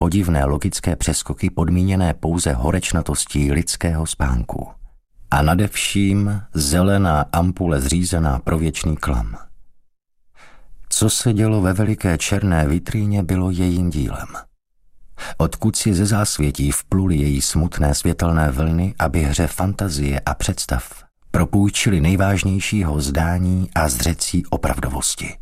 podivné logické přeskoky podmíněné pouze horečnatostí lidského spánku. A nadevším zelená ampule zřízená pro věčný klam. Co se dělo ve veliké černé vitríně, bylo jejím dílem. Odkud si ze zásvětí vpluly její smutné světelné vlny, aby hře fantazie a představ propůjčili nejvážnějšího zdání a zřecí opravdovosti.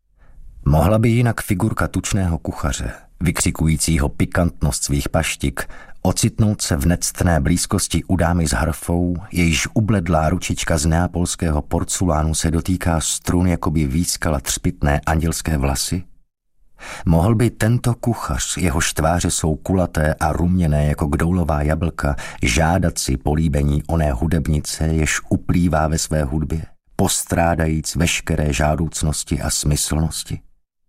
Mohla by jinak figurka tučného kuchaře, vykřikujícího pikantnost svých paštik, ocitnout se v nectné blízkosti u dámy s harfou, jejíž ubledlá ručička z neapolského porculánu se dotýká strun, jako by výskala třpitné andělské vlasy? Mohl by tento kuchař, jehož tváře jsou kulaté a ruměné jako kdoulová jablka, žádat si políbení oné hudebnice, jež uplývá ve své hudbě, postrádajíc veškeré žádoucnosti a smyslnosti?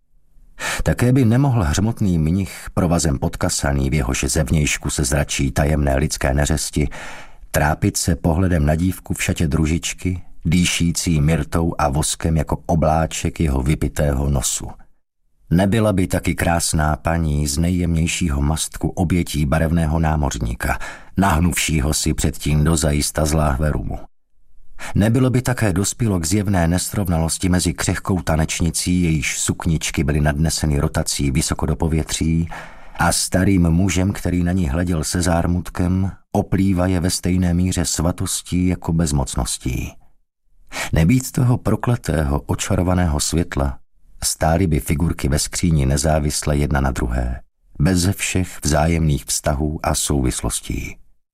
Také by nemohl hřmotný mnich, provazem podkasaný, v jehož zevnějšku se zračí tajemné lidské neřesti, trápit se pohledem na dívku v šatě družičky, dýšící myrtou a voskem jako obláček jeho vypitého nosu. Nebyla by taky krásná paní z nejjemnějšího mastku obětí barevného námořníka, nahnuvšího si předtím dozajista z láhve rumu. Nebylo by také dospělo k zjevné nesrovnalosti mezi křehkou tanečnicí, jejíž sukničky byly nadneseny rotací vysoko do povětří, a starým mužem, který na ní hleděl se zármutkem, oplývaje ve stejné míře svatostí jako bezmocností. Nebýt toho prokletého, očarovaného světla, stály by figurky ve skříni nezávisle jedna na druhé, beze všech vzájemných vztahů a souvislostí.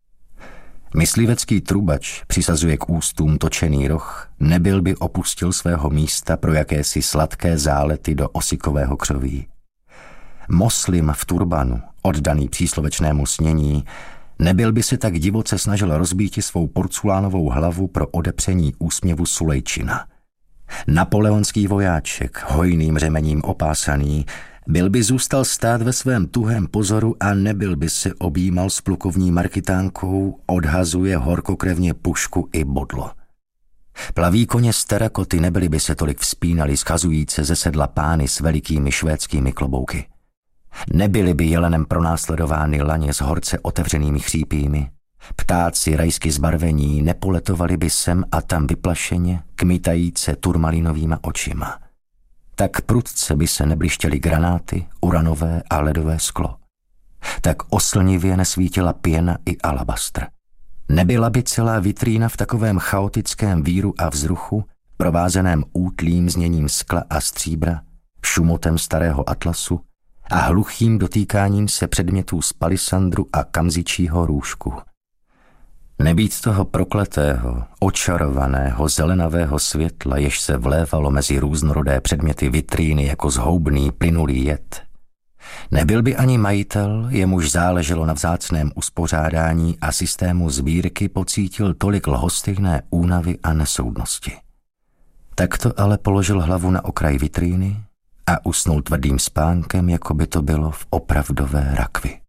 Myslivecký trubač přisazuje k ústům točený roh, nebyl by opustil svého místa pro jakési sladké zálety do osikového křoví. Moslim v turbanu, oddaný příslovečnému snění, nebyl by se tak divoce snažil rozbíti svou porculánovou hlavu pro odepření úsměvu Sulejčina. Napoleonský vojáček, hojným řemením opásaný, byl by zůstal stát ve svém tuhém pozoru a nebyl by se objímal s plukovní markitánkou, odhazuje horkokrevně pušku i bodlo. Plaví koně z terakoty nebyly by se tolik vzpínali skazujíce ze sedla pány s velikými švédskými klobouky. Nebyly by jelenem pronásledovány laně s horce otevřenými chřípými. Ptáci rajsky zbarvení nepoletovali by sem a tam vyplašeně, kmitajíce turmalinovýma očima. Tak prudce by se neblištěly granáty, uranové a ledové sklo. Tak oslnivě nesvítila pěna i alabastr. Nebyla by celá vitrína v takovém chaotickém víru a vzruchu, provázeném útlým zněním skla a stříbra, šumotem starého atlasu a hluchým dotýkáním se předmětů z palisandru a kamzičího růžku. Nebýt toho prokletého, očarovaného, zelenavého světla, jež se vlévalo mezi různorodé předměty vitríny jako zhoubný, plynulý jed. Nebyl by ani majitel, jemuž záleželo na vzácném uspořádání a systému sbírky, pocítil tolik lhostejné únavy a nesoudnosti. Takto ale položil hlavu na okraj vitríny a usnul tvrdým spánkem, jako by to bylo v opravdové rakvi.